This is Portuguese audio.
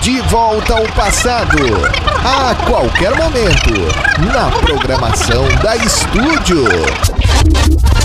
De volta ao passado, a qualquer momento, na programação da Estúdio.